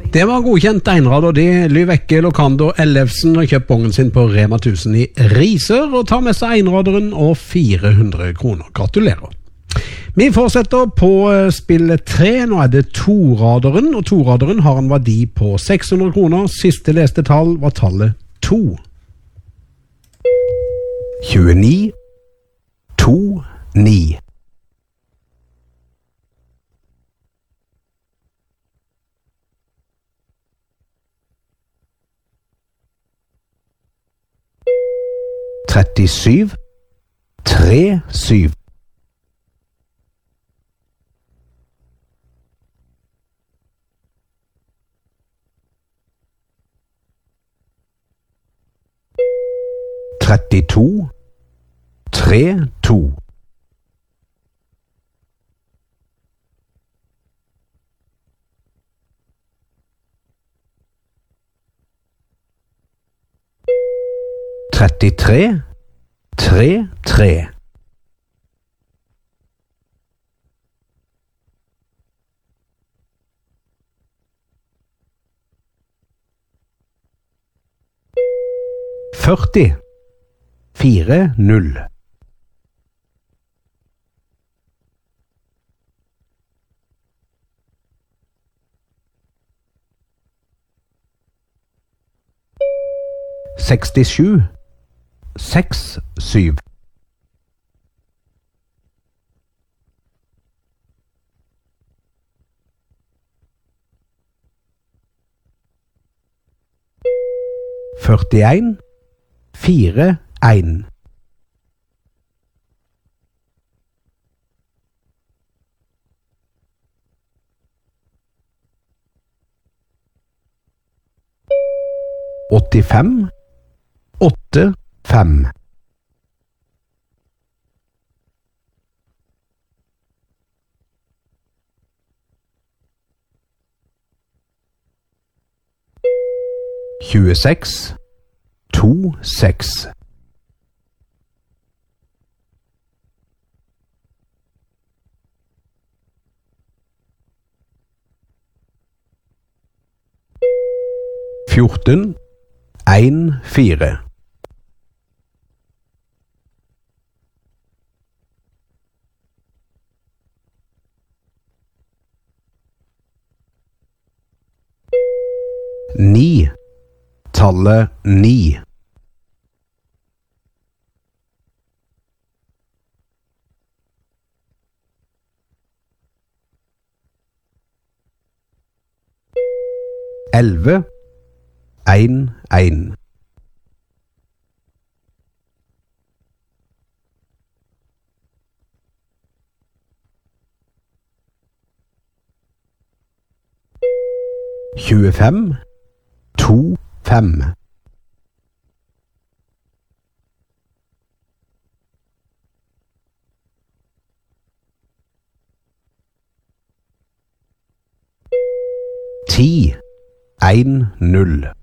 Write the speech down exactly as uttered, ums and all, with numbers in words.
Det var godkjent Einrad, og det Lyvekke Lokando Ellefsen har kjøpt bongen sin på Rema tusen i Risør og tar med seg Einraderen og fire hundre kroner. Gratulerer. Vi fortsetter på spillet tre. Nå er det Toraderen, og Toraderen har en verdi på seks hundre kroner. Siste leste tall var tallet to. tjueni, to, ni. trettisju, tre, syv. trettito, tre, to. trettitre, tre, tre. førti, fire, null. sekstisju, seks, syv. førtien, fire, en. åttifem, åtte, fem. tjueseks, to, seks. fjorten, en, fire. Ni, tallet ni. Elve, en, en. tjuefem, to, fem. Ti, en, null.